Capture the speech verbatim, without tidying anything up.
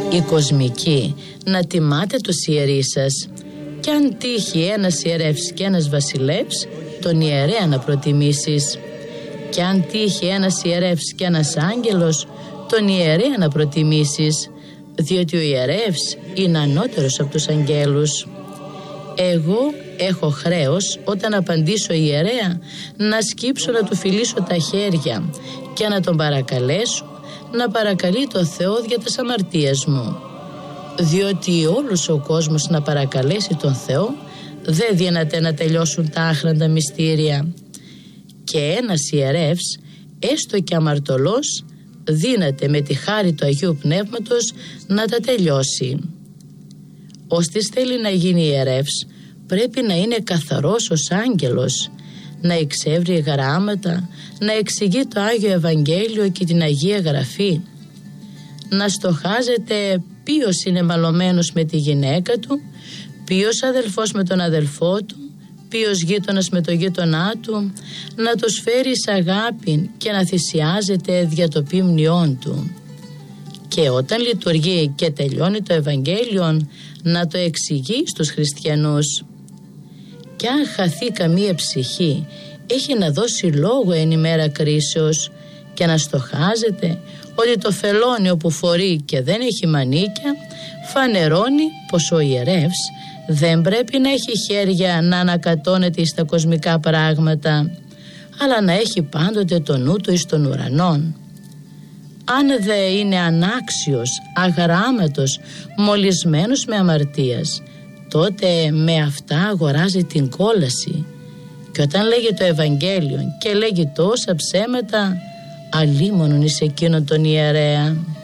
η κοσμική, να τιμάτε τους ιερείς σας, κι αν τύχει ένας ιερεύς και ένας βασιλεύς, τον ιερέα να προτιμήσεις, κι αν τύχει ένας ιερεύς και ένας άγγελος, τον ιερέα να προτιμήσεις, διότι ο ιερεύς είναι ανώτερος από τους αγγέλους. Εγώ έχω χρέος όταν απαντήσω ιερέα να σκύψω να του φιλήσω τα χέρια και να τον παρακαλέσω να παρακαλεί το Θεό για τις αμαρτίες μου, διότι όλος ο κόσμος να παρακαλέσει τον Θεό δεν δύναται να τελειώσουν τα άχραντα μυστήρια, και ένας ιερεύς έστω και αμαρτωλός δύναται με τη χάρη του Αγίου Πνεύματος να τα τελειώσει. Ώστις θέλει να γίνει ιερεύς πρέπει να είναι καθαρός ως άγγελος, να εξεύρει γράμματα, να εξηγεί το Άγιο Ευαγγέλιο και την Αγία Γραφή, να στοχάζεται ποιος είναι μαλωμένος με τη γυναίκα του, ποιος αδελφός με τον αδελφό του, ποιος γείτονας με το γείτονά του, να τους φέρει εις αγάπη και να θυσιάζεται δια το ποιμνιόν του. Και όταν λειτουργεί και τελειώνει το Ευαγγέλιο, να το εξηγεί στους χριστιανούς. Κι αν χαθεί καμία ψυχή, έχει να δώσει λόγο εν ημέρα κρίσεως και να στοχάζεται ότι το φελόνιο που φορεί και δεν έχει μανίκια φανερώνει πως ο ιερεύς δεν πρέπει να έχει χέρια να ανακατώνεται στα κοσμικά πράγματα, αλλά να έχει πάντοτε το νου του εις των ουρανών. Αν δε είναι ανάξιος, αγράμματος, μολυσμένος με αμαρτίας, τότε με αυτά αγοράζει την κόλαση, και όταν λέγει το Ευαγγέλιο και λέγει τόσα ψέματα, αλίμονον εις εκείνον τον ιερέα.